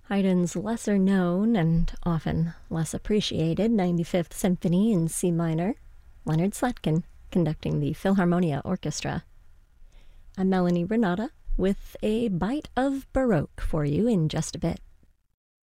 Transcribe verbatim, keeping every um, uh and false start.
Haydn's lesser-known and often less appreciated ninety-fifth Symphony in C minor, Leonard Slatkin conducting the Philharmonia Orchestra. I'm Melanie Renata with a bite of Baroque for you in just a bit.